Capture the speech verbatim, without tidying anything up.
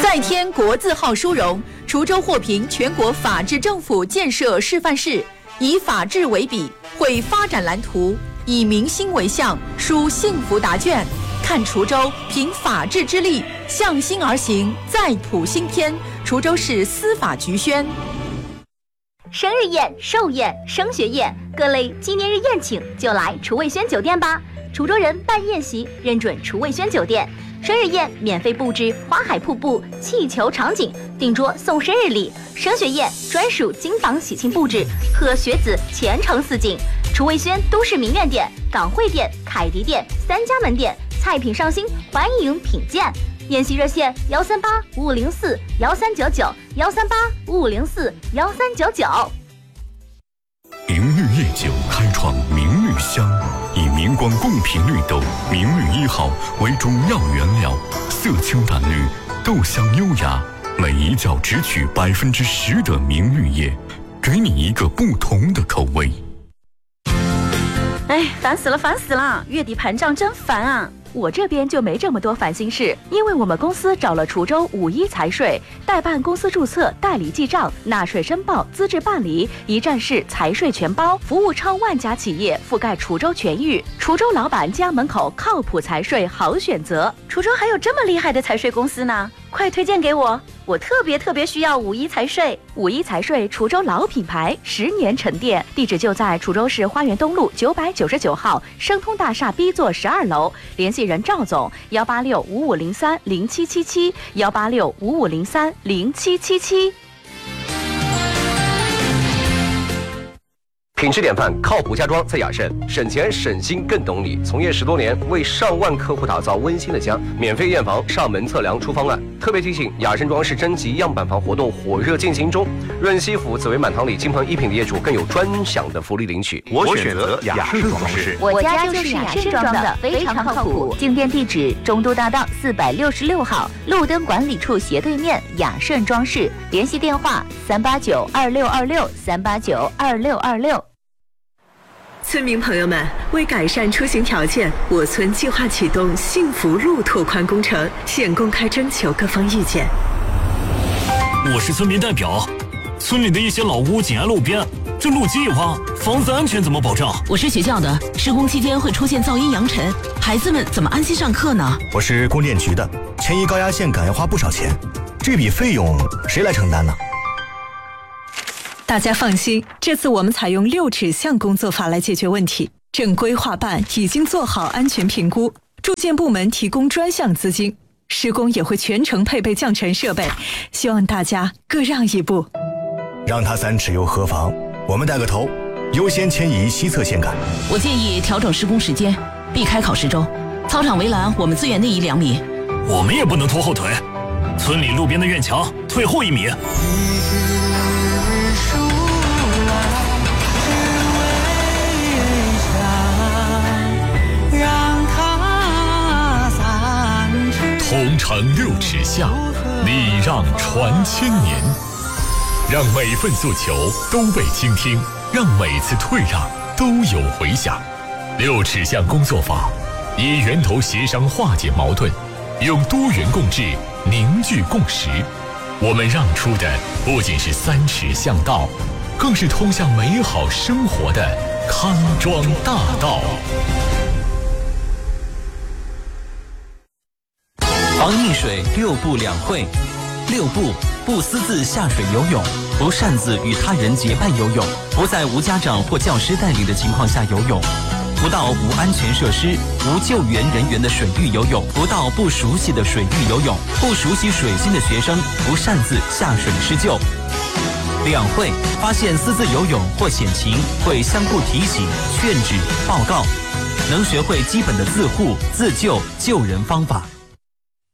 再添国字号殊荣，滁州获评全国法治政府建设示范市，以法治为笔，绘发展蓝图，以民心为向，书幸福答卷。看滁州凭法治之力，向心而行，再谱新篇。滁州市司法局宣。 生日宴、寿宴、升学宴，各类纪念日宴请就来楚味轩酒店吧。滁州人办宴席认准楚味轩酒店，生日宴免费布置花海瀑布、气球场景，订桌送生日礼；升学宴专属金榜喜庆布置，贺学子前程似锦。楚味轩都市名苑店、港汇店、凯迪店三家门店，菜品上新，欢迎品鉴。宴席热线幺三八五五零四幺三九九幺三八五五零四幺三九九。 明绿夜酒开创明绿香，以明光贡品绿豆明绿一号为中药原料，色清淡绿，豆香优雅，每一窖只取百分之十的明绿叶，给你一个不同的口味。 哎，烦死了，烦死了！月底盘账真烦啊！我这边就没这么多烦心事，因为我们公司找了滁州五一财税，代办公司注册、代理记账、纳税申报、资质办理，一站式财税全包，服务超万家企业，覆盖滁州全域。滁州老板家门口靠谱财税好选择。滁州还有这么厉害的财税公司呢，快推荐给我！我特别特别需要五一财税。五一财税滁州老品牌，十年沉淀，地址就在滁州市花园东路九百九十九号生通大厦 B 座十二楼，联系人赵总幺八六五五零三零七七七幺八六五五零三零七七七。 品质典范，靠谱家装在雅盛，省钱省心更懂你。从业十多年，为上万客户打造温馨的家，免费验房、上门测量、出方案。特别提醒，雅盛装饰征集样板房活动火热进行中，润西府、紫薇满堂里金鹏一品的业主更有专享的福利领取。 我选择雅盛装饰， 我家就是雅盛装的，非常靠谱。进店地址：中都大道四百六十六号，路灯管理处斜对面，雅盛装饰。联系电话：三八九二六二六三八九二六二六。 村民朋友们，为改善出行条件，我村计划启动幸福路拓宽工程，现公开征求各方意见。 我是村民代表，村里的一些老屋紧挨路边，这路基一挖，房子安全怎么保障？ 我是学校的，施工期间会出现噪音扬尘，孩子们怎么安心上课呢？ 我是供电局的，前移高压线杆要花不少钱，这笔费用谁来承担呢？ 大家放心，这次我们采用六尺巷工作法来解决问题。正规划办已经做好安全评估，住建部门提供专项资金，施工也会全程配备降尘设备，希望大家各让一步。 让他三尺又何妨？我们带个头，优先迁移西侧线杆。 我建议调整施工时间，避开考试周。操场围栏我们自愿内移两米。 我们也不能拖后腿，村里路边的院墙退后一米。 同城六尺巷，礼让传千年，让每份诉求都被倾听，让每次退让都有回响。六尺巷工作法，以源头协商化解矛盾，用多元共治凝聚共识。我们让出的不仅是三尺巷道，更是通向美好生活的康庄大道。 防溺水六不两会。六不：不私自下水游泳，不擅自与他人结伴游泳，不在无家长或教师带领的情况下游泳，不到无安全设施、无救援人员的水域游泳，不到不熟悉的水域游泳，不熟悉水性的学生不擅自下水施救。两会：发现私自游泳或险情，会相互提醒、劝止、报告，能学会基本的自护、自救、救人方法。